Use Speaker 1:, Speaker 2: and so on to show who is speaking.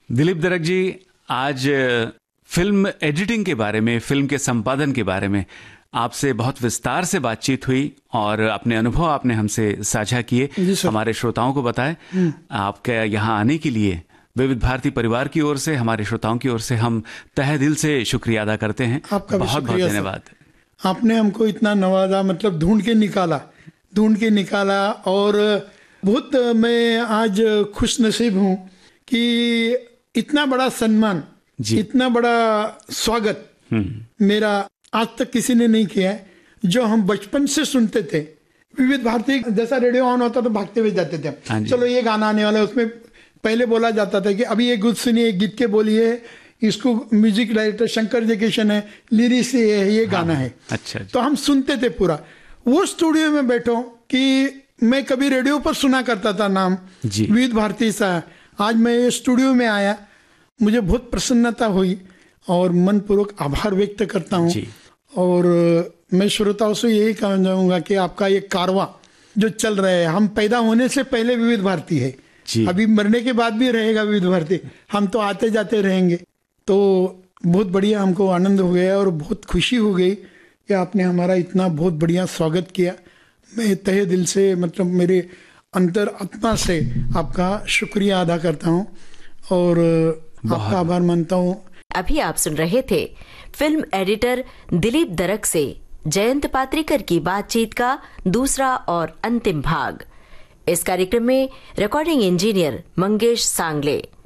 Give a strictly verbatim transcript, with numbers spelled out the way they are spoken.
Speaker 1: दिलीप दरक जी, आज film editing के बारे में, फिल्म के संपादन के बारे में आपसे बहुत विस्तार से बातचीत हुई और अपने अनुभव आपने हमसे साझा किए, हमारे श्रोताओं को बताए। आपके यहाँ आने के लिए विविध भारती परिवार की ओर से, हमारे श्रोताओं की ओर से हम तहे दिल से शुक्रिया अदा करते हैं।
Speaker 2: आपका
Speaker 1: बहुत बहुत धन्यवाद।
Speaker 2: आपने हमको इतना नवाजा, मतलब ढूंढ के निकाला ढूंढ के निकाला और बहुत मैं आज खुश नसीब हूँ कि इतना बड़ा सम्मान, इतना बड़ा स्वागत मेरा आज तक किसी ने नहीं किया है। जो हम बचपन से सुनते थे, विविध भारती जैसा रेडियो ऑन होता तो भागते हुए जाते थे, चलो ये गाना आने वाला है। उसमें पहले बोला जाता था कि अभी ये गीत सुनिए, गीत के बोलिए, इसको म्यूजिक डायरेक्टर शंकर जयकिशन है, लिरिक्स ये है, ये गाना है।
Speaker 1: अच्छा,
Speaker 2: तो हम सुनते थे पूरा। वो स्टूडियो में बैठो कि मैं कभी रेडियो पर सुना करता था नाम विविध भारती सा, आज मैं ये स्टूडियो में आया, मुझे बहुत प्रसन्नता हुई और मनपूर्वक आभार व्यक्त करता हूँ। और मैं श्रोताओं से यही कहना चाहूँगा कि आपका ये कारवां जो चल रहा है, हम पैदा होने से पहले विविध भारती है, अभी मरने के बाद भी रहेगा विविध भारती, हम तो आते जाते रहेंगे। तो बहुत बढ़िया, हमको आनंद हो गया और बहुत खुशी हो गई कि आपने हमारा इतना बहुत बढ़िया स्वागत किया। मैं तहे दिल से, मतलब मेरे अंतर आत्मा से आपका शुक्रिया अदा करता हूँ और आपका आभार मानता हूँ।
Speaker 3: अभी आप सुन रहे थे फिल्म एडिटर दिलीप दरक से जयंत पात्रिकर की बातचीत का दूसरा और अंतिम भाग। इस कार्यक्रम में रिकॉर्डिंग इंजीनियर मंगेश सांगले,